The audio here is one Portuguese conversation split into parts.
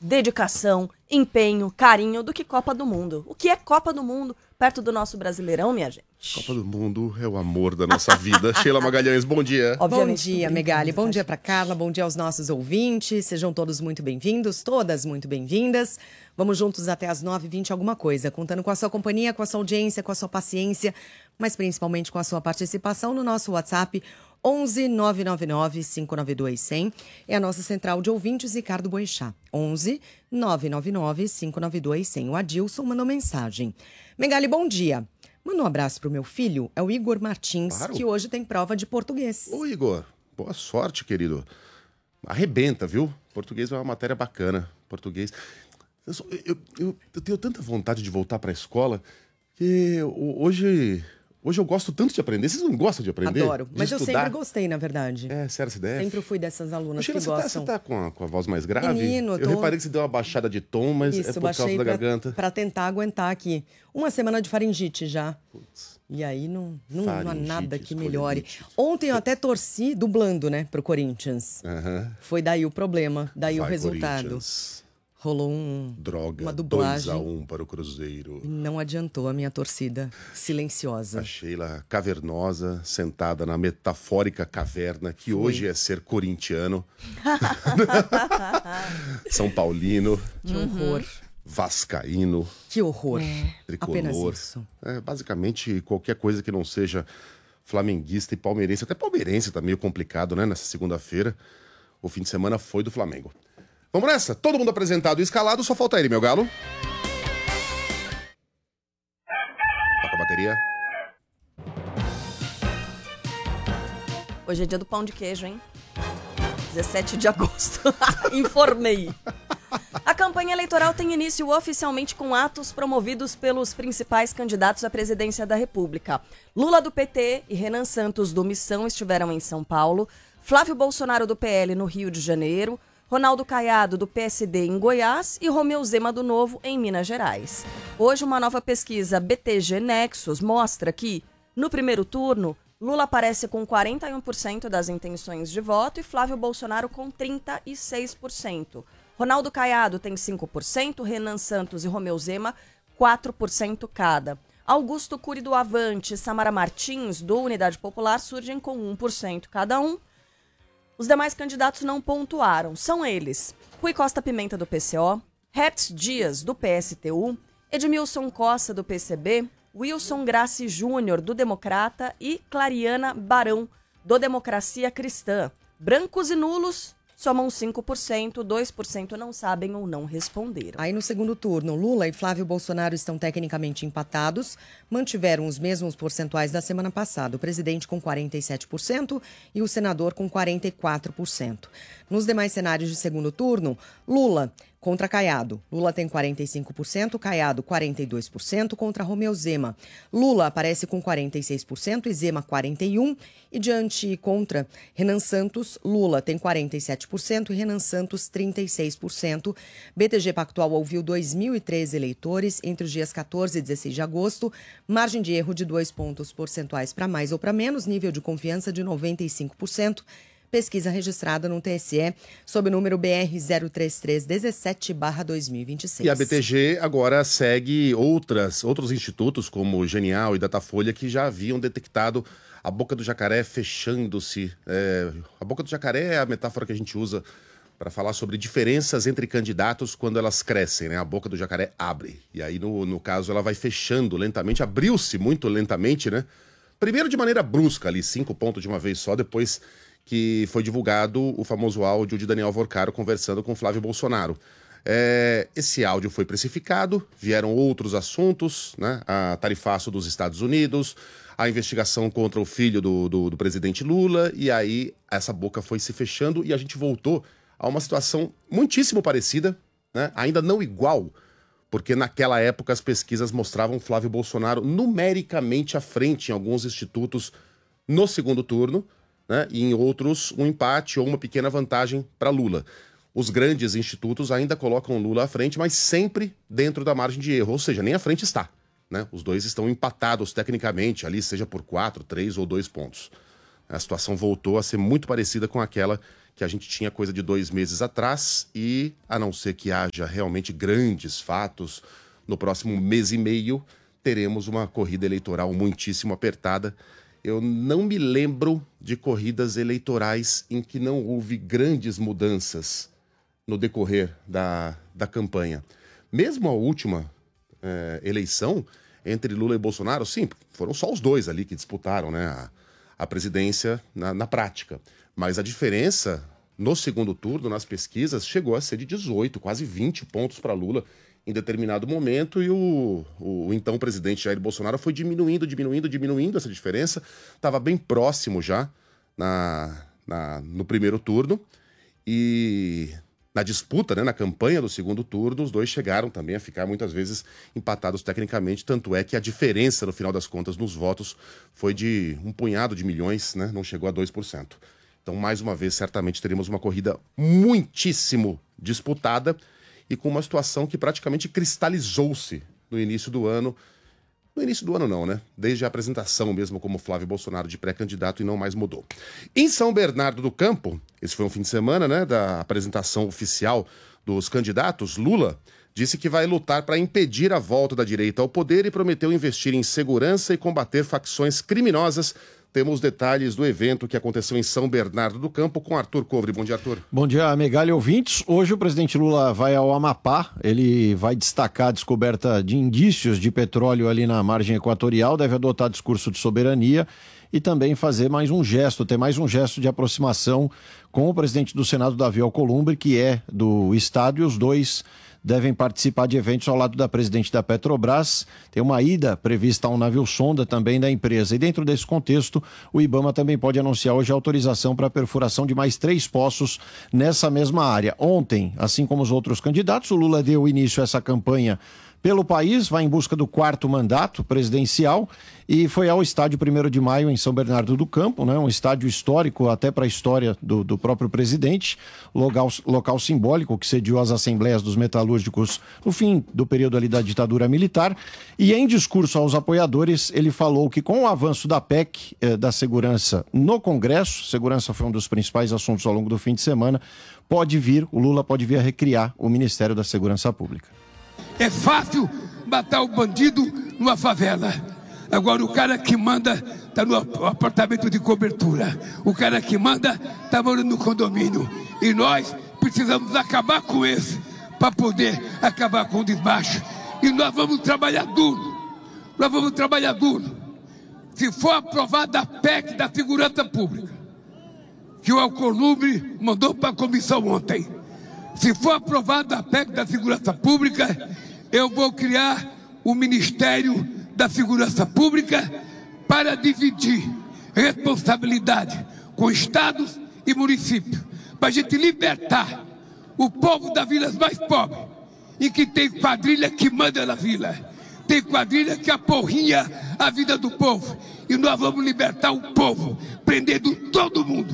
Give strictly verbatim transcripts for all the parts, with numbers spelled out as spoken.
dedicação, empenho, carinho do que Copa do Mundo. O que é Copa do Mundo perto do nosso Brasileirão, minha gente? Copa do Mundo é o amor da nossa vida. Sheila Magalhães, bom dia. Obviamente, bom dia, Megali. Bom dia para Carla, bom dia aos nossos ouvintes. Sejam todos muito bem-vindos, todas muito bem-vindas. Vamos juntos até as nove e vinte alguma coisa, contando com a sua companhia, com a sua audiência, com a sua paciência, mas principalmente com a sua participação no nosso WhatsApp onze nove nove nove cinco nove dois zero zero. É a nossa central de ouvintes, Ricardo Boechat. onze nove nove nove cinco nove dois zero zero. O Adilson mandou mensagem. Megali, bom dia. Manda um abraço pro meu filho, é o Igor Martins, claro, que hoje tem prova de português. Ô, Igor, boa sorte, querido. Arrebenta, viu? Português é uma matéria bacana. Português... Eu, sou, eu, eu, eu tenho tanta vontade de voltar pra escola que hoje... Hoje eu gosto tanto de aprender. Vocês não gostam de aprender? Adoro. De mas estudar? Eu sempre gostei, na verdade. É, sério, C D F? Sempre fui dessas alunas Sheila, que você gostam. Tá, você tá com a, com a voz mais grave? Menino, eu tô... Eu reparei que você deu uma baixada de tom, mas Isso, é por causa da pra, garganta. Pra tentar aguentar aqui. Uma semana de faringite já. Putz. E aí não, não, não há nada que melhore. Ontem eu até torci dublando, né, pro Corinthians. Uh-huh. Foi daí o problema, daí Vai, o resultado. Corinthians. Rolou um, Droga, uma dublagem. dois a um para o Cruzeiro. Não adiantou a minha torcida silenciosa. A Sheila cavernosa, sentada na metafórica caverna, que Foi. hoje é ser corintiano. São Paulino. Que horror. Vascaíno. Que horror. É. Tricolor. Apenas isso. É, basicamente, qualquer coisa que não seja flamenguista e palmeirense. Até palmeirense tá meio complicado, né? Nessa segunda-feira. O fim de semana foi do Flamengo. Vamos nessa? Todo mundo apresentado e escalado, só falta ele, meu galo. Toca a bateria. Hoje é dia do pão de queijo, hein? dezessete de agosto. Informei. A campanha eleitoral tem início oficialmente com atos promovidos pelos principais candidatos à presidência da República. Lula do P T e Renan Santos do Missão estiveram em São Paulo, Flávio Bolsonaro do P L no Rio de Janeiro, Ronaldo Caiado, do P S D, em Goiás e Romeu Zema, do Novo, em Minas Gerais. Hoje, uma nova pesquisa B T G Nexus mostra que, no primeiro turno, Lula aparece com quarenta e um por cento das intenções de voto e Flávio Bolsonaro com trinta e seis por cento. Ronaldo Caiado tem cinco por cento, Renan Santos e Romeu Zema, quatro por cento cada. Augusto Cury, do Avante e Samara Martins, do Unidade Popular, surgem com um por cento cada um. Os demais candidatos não pontuaram. São eles: Rui Costa Pimenta, do P C O, Hertz Dias, do P S T U, Edmilson Costa, do P C B, Wilson Grassi Júnior, do Democrata e Clariana Barão, do Democracia Cristã. Brancos e nulos somam cinco por cento, dois por cento não sabem ou não responderam. Aí no segundo turno, Lula e Flávio Bolsonaro estão tecnicamente empatados, mantiveram os mesmos percentuais da semana passada, o presidente com quarenta e sete por cento e o senador com quarenta e quatro por cento. Nos demais cenários de segundo turno, Lula contra Caiado. Lula tem quarenta e cinco por cento, Caiado quarenta e dois por cento contra Romeu Zema. Lula aparece com quarenta e seis por cento e Zema quarenta e um por cento. E diante contra Renan Santos, Lula tem quarenta e sete por cento e Renan Santos trinta e seis por cento. B T G Pactual ouviu dois mil e treze eleitores entre os dias quatorze e dezesseis de agosto. Margem de erro de dois pontos percentuais para mais ou para menos. Nível de confiança de noventa e cinco por cento. Pesquisa registrada no T S E sob o número B R zero três três um sete barra dois mil e vinte e seis. E a B T G agora segue outras, outros institutos, como o Genial e Datafolha, que já haviam detectado a boca do jacaré fechando-se. É, a boca do jacaré é a metáfora que a gente usa para falar sobre diferenças entre candidatos quando elas crescem, né? A boca do jacaré abre. E aí, no, no caso, ela vai fechando lentamente, abriu-se muito lentamente, né? Primeiro de maneira brusca ali, cinco pontos de uma vez só, depois que foi divulgado o famoso áudio de Daniel Vorcaro conversando com Flávio Bolsonaro. É, esse áudio foi precificado, vieram outros assuntos, né? A tarifaço dos Estados Unidos, a investigação contra o filho do, do, do presidente Lula, e aí essa boca foi se fechando e a gente voltou a uma situação muitíssimo parecida, né? Ainda não igual, porque naquela época as pesquisas mostravam Flávio Bolsonaro numericamente à frente em alguns institutos no segundo turno, né? E em outros um empate ou uma pequena vantagem para Lula. Os grandes institutos ainda colocam Lula à frente, mas sempre dentro da margem de erro, ou seja, nem à frente está, né? Os dois estão empatados tecnicamente, ali seja por quatro, três ou dois pontos. A situação voltou a ser muito parecida com aquela que a gente tinha coisa de dois meses atrás e, a não ser que haja realmente grandes fatos, no próximo mês e meio teremos uma corrida eleitoral muitíssimo apertada. Eu não me lembro de corridas eleitorais em que não houve grandes mudanças no decorrer da, da campanha. Mesmo a última é, eleição entre Lula e Bolsonaro, sim, foram só os dois ali que disputaram, né, a, a presidência na, na prática. Mas a diferença no segundo turno, nas pesquisas, chegou a ser de dezoito, quase vinte pontos para Lula em determinado momento, e o, o, o então presidente Jair Bolsonaro foi diminuindo, diminuindo, diminuindo essa diferença. Estava bem próximo já na, na, no primeiro turno. E na disputa, né, na campanha do segundo turno, os dois chegaram também a ficar muitas vezes empatados tecnicamente. Tanto é que a diferença, no final das contas, nos votos foi de um punhado de milhões, né, não chegou a dois por cento. Então, mais uma vez, certamente teremos uma corrida muitíssimo disputada, e com uma situação que praticamente cristalizou-se no início do ano. No início do ano não, né? Desde a apresentação mesmo como Flávio Bolsonaro de pré-candidato, e não mais mudou. Em São Bernardo do Campo, esse foi um fim de semana, né, da apresentação oficial dos candidatos, Lula disse que vai lutar para impedir a volta da direita ao poder e prometeu investir em segurança e combater facções criminosas. Temos detalhes do evento que aconteceu em São Bernardo do Campo com Arthur Covre. Bom dia, Arthur. Bom dia, Megali e ouvintes. Hoje o presidente Lula vai ao Amapá. Ele vai destacar a descoberta de indícios de petróleo ali na margem equatorial, deve adotar discurso de soberania e também fazer mais um gesto, ter mais um gesto de aproximação com o presidente do Senado, Davi Alcolumbre, que é do estado, e os dois devem participar de eventos ao lado da presidente da Petrobras. Tem uma ida prevista a um navio sonda também da empresa. E dentro desse contexto, o IBAMA também pode anunciar hoje a autorização para a perfuração de mais três poços nessa mesma área. Ontem, assim como os outros candidatos, o Lula deu início a essa campanha pelo país, vai em busca do quarto mandato presidencial e foi ao estádio primeiro de maio em São Bernardo do Campo, né? Um estádio histórico até para a história do, do próprio presidente, local, local simbólico que sediou as assembleias dos metalúrgicos no fim do período ali da ditadura militar. E em discurso aos apoiadores, ele falou que com o avanço da P E C, eh, da segurança no Congresso, segurança foi um dos principais assuntos ao longo do fim de semana, pode vir, o Lula pode vir a recriar o Ministério da Segurança Pública. É fácil matar o bandido numa favela. Agora o cara que manda está no apartamento de cobertura. O cara que manda está morando no condomínio. E nós precisamos acabar com esse para poder acabar com o desmacho. E nós vamos trabalhar duro. Nós vamos trabalhar duro. Se for aprovada a P E C da Segurança Pública, que o Alcolumbre mandou para a comissão ontem, se for aprovada a P E C da Segurança Pública, eu vou criar o Ministério da Segurança Pública para dividir responsabilidade com estados e municípios, para a gente libertar o povo das vilas mais pobres, em que tem quadrilha que manda na vila, tem quadrilha que aporrinha a vida do povo, e nós vamos libertar o povo, prendendo todo mundo.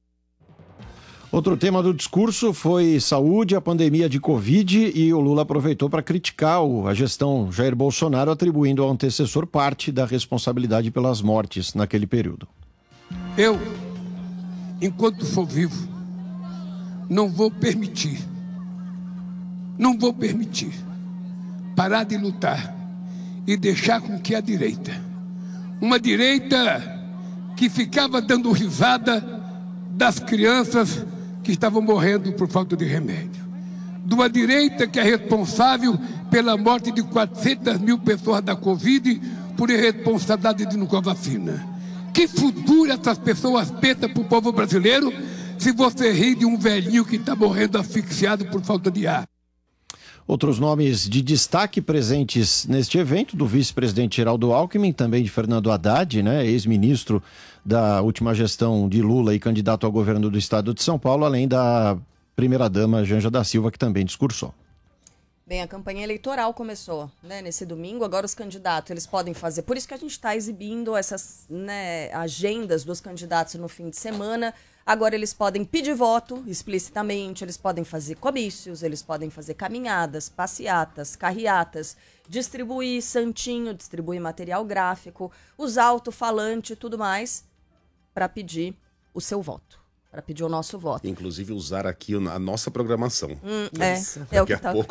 Outro tema do discurso foi saúde, a pandemia de Covid, e o Lula aproveitou para criticar a gestão Jair Bolsonaro, atribuindo ao antecessor parte da responsabilidade pelas mortes naquele período. Eu, enquanto for vivo, não vou permitir, não vou permitir parar de lutar e deixar com que a direita, uma direita que ficava dando risada das crianças que estavam morrendo por falta de remédio, de uma direita que é responsável pela morte de quatrocentas mil pessoas da Covid por irresponsabilidade de não com a vacina. Que futuro essas pessoas pensam para o povo brasileiro se você ri de um velhinho que está morrendo asfixiado por falta de ar? Outros nomes de destaque presentes neste evento, do vice-presidente Geraldo Alckmin, também de Fernando Haddad, né, ex-ministro da última gestão de Lula e candidato ao governo do estado de São Paulo, além da primeira-dama Janja da Silva, que também discursou. Bem, a campanha eleitoral começou, né, nesse domingo. Agora os candidatos, eles podem fazer, por isso que a gente está exibindo essas, né, agendas dos candidatos no fim de semana. Agora eles podem pedir voto explicitamente, eles podem fazer comícios, eles podem fazer caminhadas, passeatas, carreatas, distribuir santinho, distribuir material gráfico, usar alto-falante e tudo mais para pedir o seu voto. para pedir o nosso voto. Inclusive usar aqui a nossa programação. Hum, é, é o que Daqui a tá... pouco